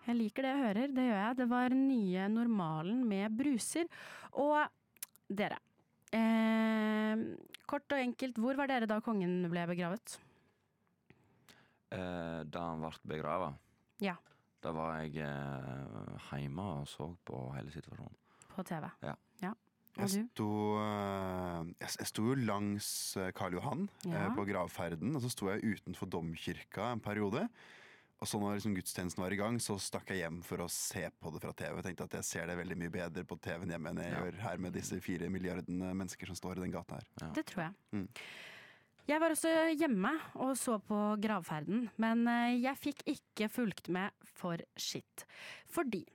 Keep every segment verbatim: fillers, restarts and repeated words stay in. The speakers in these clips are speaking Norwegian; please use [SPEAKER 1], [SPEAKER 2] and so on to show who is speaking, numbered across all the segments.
[SPEAKER 1] Jeg liker det jeg hører, det gjør jeg. Det var nye normalen med bruser. Og dere, eh, kort og enkelt, hvor var dere da kongen ble begravet?
[SPEAKER 2] Eh, da han ble begravet,
[SPEAKER 1] Ja,
[SPEAKER 2] da var jeg eh, hjemme og så på hele situasjonen.
[SPEAKER 1] på T V.
[SPEAKER 2] Ja.
[SPEAKER 1] Ja. Og
[SPEAKER 3] Jeg
[SPEAKER 1] du?
[SPEAKER 3] sto, eh, jeg jeg sto jo langs eh, Karl Johan
[SPEAKER 1] Ja.
[SPEAKER 3] eh, på gravferden, og så sto jeg utenfor domkirka en periode. Og så når liksom gudstjenesten var i gang, så stakk jeg hjem for å se på det fra T V. Jeg tenkte at jeg ser det veldig mye bedre på T V-en hjemme enn jeg
[SPEAKER 2] Ja.
[SPEAKER 3] gjør her med disse fire milliardene mennesker som står i den gata her.
[SPEAKER 2] Ja.
[SPEAKER 1] Det tror jeg.
[SPEAKER 3] Mm.
[SPEAKER 1] Jeg var også hjemme og så på gravferden, men eh, jeg fikk ikke fulgt med for shit. Fordi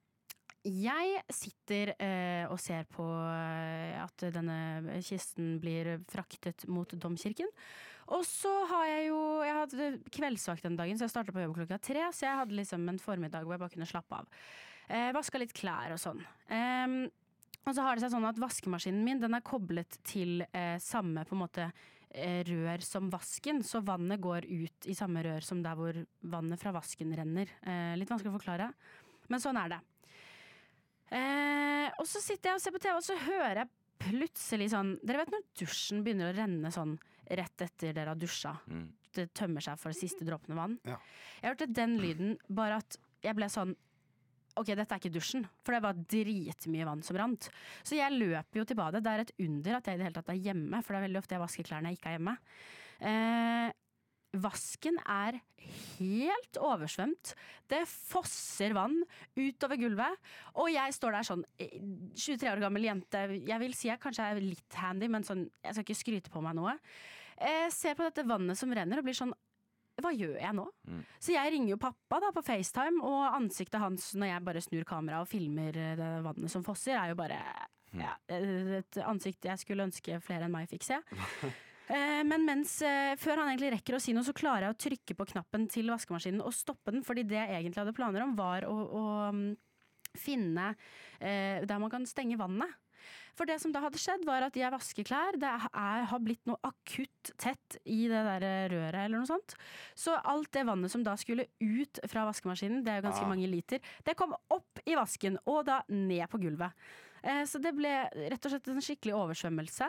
[SPEAKER 1] jeg sitter eh, og ser på eh, at denne kisten blir fraktet mot domkirken. Og så har jeg jo Jeg hadde kveldsvakt den dagen, så jeg startet på jobb klokka tre. Så jeg hadde liksom en formiddag hvor jeg bare kunne slappe av. Eh, vaska litt klær og sånn. Ehm, og så har det seg sånn at vaskemaskinen min den er koblet til eh, samme på en måte eh, rør som vasken, så vannet går ut i samme rør som der hvor vannet fra vasken renner. Eh, litt vanskelig å forklare, men sånn er det. Eh, og så sitter jeg og ser på T V, og så hører jeg plutselig sånn, dere vet når dusjen begynner å renne sånn rett etter dere har dusja,
[SPEAKER 2] Mm.
[SPEAKER 1] det tømmer seg for de siste dråpene vann.
[SPEAKER 3] Ja.
[SPEAKER 1] Jeg hørte den lyden, bare at jeg ble sånn, ok, dette er ikke dusjen, for det var dritmye vann som rant. Så jeg løper jo til badet, det er et under at jeg i det hele tatt er hjemme, for det er veldig ofte jeg vasker klærne jeg ikke er hjemme. Eh, vasken er helt oversvømt. Det fosser vann utover gulvet, og jeg står der sånn, eh, tjuetre år gammel jente, jeg vil si jeg kanskje er litt handy, men sånn, jeg skal ikke skryte på meg noe. Eh, ser på dette vannet som renner og blir sånn, hva gjør jeg nå?
[SPEAKER 2] Mm.
[SPEAKER 1] Så jeg ringer jo pappa da på FaceTime, og ansiktet hans når jeg bare snur kamera og filmer det vannet som fosser, er jo bare ja, et ansikt jeg skulle ønske flere enn meg fikk se. Eh, Men mens, eh, før han egentlig rekker å si noe, så klarer jeg å trykke på knappen til vaskemaskinen og stoppe den, fordi det jeg egentlig hadde planer om var å, å mm, finne eh, der man kan stenge vannet. For det som da hadde skjedd var at jeg vasker klær, det er, har blitt noe akutt tett i det der røret eller noe sånt. Så alt det vannet som da skulle ut fra vaskemaskinen, det er jo ganske
[SPEAKER 3] Ah.
[SPEAKER 1] mange liter, det kom opp i vasken og da ned på gulvet. Eh, så det ble rett og slett en skikkelig oversvømmelse.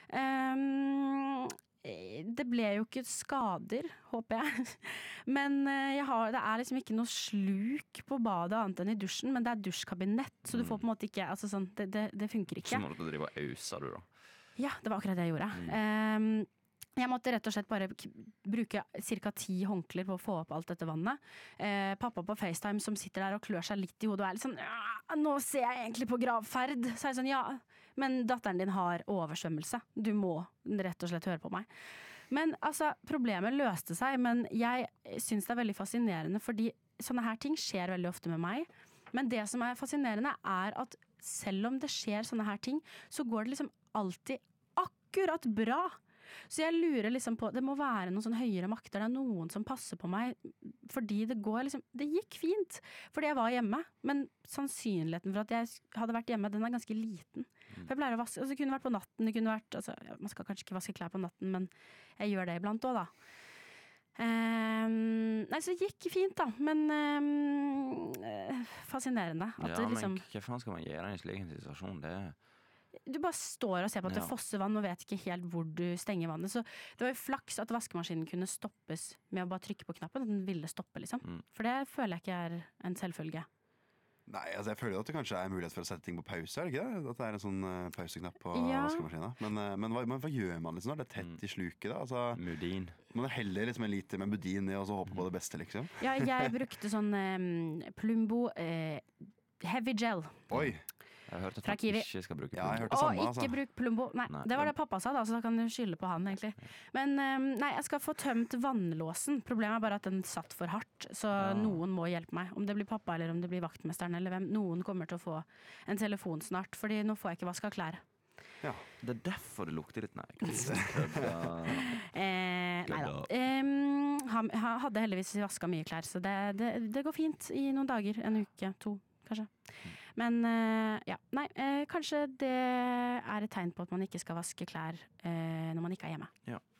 [SPEAKER 1] Um, det ble jo ikke skader, håper jeg. Men eh, jeg har, det er liksom ikke noe sluk på badet annet enn i dusjen, men det er dusjkabinett, så du får på en måte ikke, altså sånn, det, det, det funker
[SPEAKER 2] Så
[SPEAKER 1] ikke.
[SPEAKER 2] må du drive og ause, du da.
[SPEAKER 1] Ja, det var akkurat det jeg gjorde. Um, jeg måtte rett og slett bare k- bruke cirka ti håndklær på å få opp alt dette vannet. Eh, pappa på FaceTime som sitter der og klør seg litt i hodet og er litt sånn, «Ja, nå ser jeg egentlig på gravferd. Så er jeg sånn, ja, men datteren din har oversvømmelse. Du må rett og slett høre på meg. Men altså, problemet løste seg, men jeg synes det er veldig fascinerende, fordi sånne her ting skjer veldig ofte med meg. Men det som er fascinerende er at selv om det skjer sånne her ting, så går det liksom alltid akkurat bra. Så jeg lurer liksom på, det må være noen sånn høyere makter, det er noen som passer på meg, fordi det går liksom, det gikk fint, fordi jeg var hjemme, men sannsynligheten for at jeg hadde vært hjemme, den er ganske liten. For jeg pleier å vaske, altså det kunne vært på natten, det kunne vært, altså ja, man skal kanskje ikke vaske klær på natten, men jeg gjør det iblant også da. Um, nei, så det gikk fint da, men um, fascinerende. At
[SPEAKER 2] Ja,
[SPEAKER 1] det
[SPEAKER 2] men
[SPEAKER 1] liksom,
[SPEAKER 2] hva faen skal man gjøre i en slik situasjon? Det er
[SPEAKER 1] du bare står og ser på at det
[SPEAKER 2] Ja.
[SPEAKER 1] fosser vann og vet ikke helt hvor du stenger vannet. Så det var jo flaks at vaskemaskinen kunne stoppes med å bare trykke på knappen, at den ville stoppe liksom.
[SPEAKER 2] Mm.
[SPEAKER 1] For det føler jeg ikke er en selvfølge.
[SPEAKER 3] Nei, altså jeg føler jo at det kanskje er mulighet for å sette ting på pause, er det ikke det? At det er en sånn uh, pauseknapp på
[SPEAKER 1] Ja.
[SPEAKER 3] vaskemaskinen. Men, uh, men, hva, men hva gjør man liksom når det er tett i sluket da? Altså,
[SPEAKER 2] Mudin.
[SPEAKER 3] man heller liksom en liter med budin i og så håper på det beste liksom.
[SPEAKER 1] Ja, jeg brukte sånn um, Plumbo eh, Heavy Gel.
[SPEAKER 3] Oi,
[SPEAKER 2] Jeg har hørt at
[SPEAKER 1] Fra
[SPEAKER 2] man
[SPEAKER 1] Kiwi.
[SPEAKER 2] ikke skal bruke
[SPEAKER 3] ja, jeg
[SPEAKER 2] pulver.
[SPEAKER 3] hørte
[SPEAKER 1] Å,
[SPEAKER 3] samme
[SPEAKER 1] ikke
[SPEAKER 3] altså.
[SPEAKER 1] bruk Plumbo. Nei,
[SPEAKER 2] Nei,
[SPEAKER 1] det var
[SPEAKER 2] men-
[SPEAKER 1] det pappa sa da, så da kan du skylde på han egentlig. Men um, nei, jeg skal få tømt vannlåsen. Problemet er bare at den satt for hardt, så
[SPEAKER 2] Ja.
[SPEAKER 1] noen må hjelpe meg. Om det blir pappa eller om det blir vaktmesteren eller hvem. Noen kommer til å få en telefon snart, fordi nå får jeg ikke vaska klær.
[SPEAKER 3] Ja.
[SPEAKER 2] Det er derfor det lukter litt. Nei, jeg kan ikke.
[SPEAKER 1] Eh, nei da.
[SPEAKER 2] Kødda.
[SPEAKER 1] Um, han, han hadde heldigvis vaska mye klær, så det, det, det går fint i noen dager. En uke, to, kanskje. Men eh, ja, nei, eh, kanskje det er et tegn på at man ikke skal vaske klær eh, når man ikke er hjemme.
[SPEAKER 2] Ja.